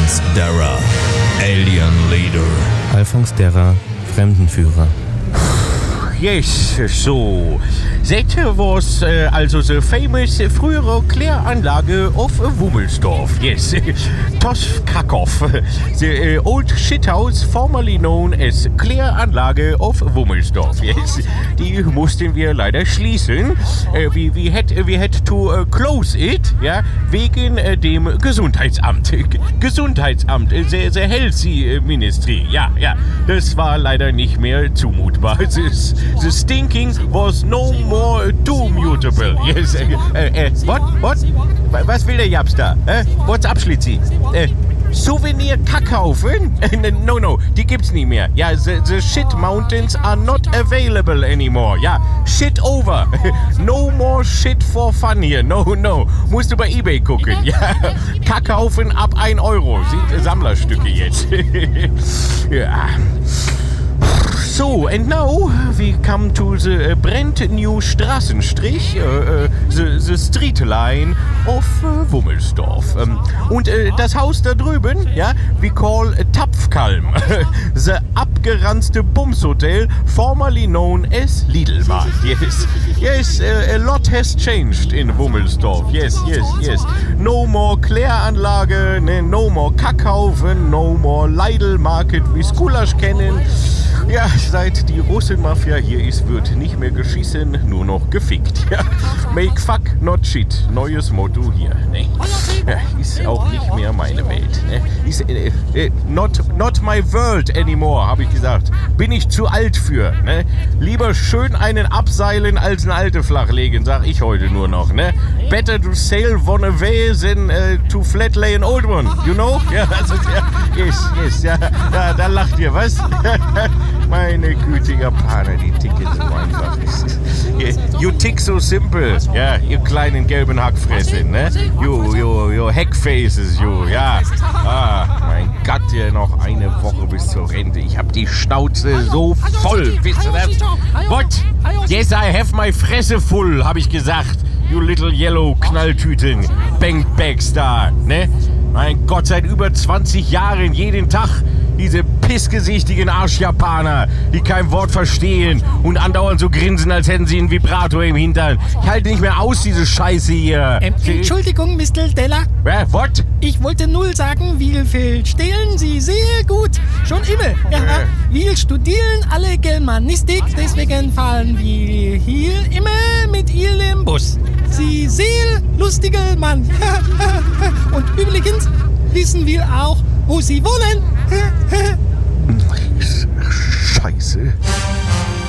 Alphonse Darra, Alien Leader. Alphonse Darra, Fremdenführer. Yes, so. That was also the famous frühere Kläranlage of Wummelsdorf. Yes, Tosh Krakow. The old shithouse formerly known as Kläranlage of Wummelsdorf. Yes, die mussten wir leider schließen. We had to close it, ja, wegen dem Gesundheitsamt. Gesundheitsamt, the Healthy Ministry. Ja, das war leider nicht mehr zumutbar. The stinking was no more too mutable. Yes. What? Was will der Japs da? What's up, Schlitzi? Souvenir-Kackhaufen? No, die gibt's nie mehr. Ja, the shit mountains are not available anymore. Ja, shit over. No more shit for fun hier. No. Musst du bei eBay gucken. Ja, Kackhaufen ab 1 Euro. Sind Sammlerstücke jetzt. Ja. So, and now we come to the brand new Straßenstrich, the street line of Wummelsdorf. Und das Haus da drüben, ja, we call Tapfkalm, the abgeranzte Bumshotel, formerly known as Lidlmarkt. Yes, a lot has changed in Wummelsdorf. Yes. No more Kläranlage, no more Kackhaufen, no more Lidl-Market wie Skulasch kennen. Ja, seit die Russenmafia hier ist, wird nicht mehr geschissen, nur noch gefickt. Ja. Make fuck, not shit. Neues Motto hier. Ne? Ja, ist auch nicht mehr meine Welt. Ne? Ist not my world anymore, habe ich gesagt. Bin ich zu alt für. Ne? Lieber schön einen abseilen als eine alte flachlegen, sag ich heute nur noch. Ne? Better to sail one away than to flat lay an old one. You know? Ja, also, yes. Ja, da lacht ihr, was? Meine Güte, Japaner, die ticken so einfach. You tick so simple. Ja, ihr kleinen gelben Hackfressen, ne? You Hackfaces, you, ja. Mein Gott, ja, noch eine Woche bis zur Rente. Ich hab die Schnauze so voll, wisst ihr das? What? Yes, I have my Fresse full, hab ich gesagt. You little yellow Knalltüten, Bankbags da, ne? Mein Gott, seit über 20 Jahren jeden Tag diese pissgesichtigen Arschjapaner, die kein Wort verstehen und andauernd so grinsen, als hätten sie einen Vibrator im Hintern. Ich halte nicht mehr aus, diese Scheiße hier. Entschuldigung, Mr. Della. What? Ich wollte nur sagen, wir verstehen Sie sehr gut. Schon immer. Ja, wir studieren alle Germanistik, deswegen fahren wir hier immer mit Ihrem Bus. Sie sehr lustiger Mann. Und übrigens wissen wir auch, wo Sie wohnen.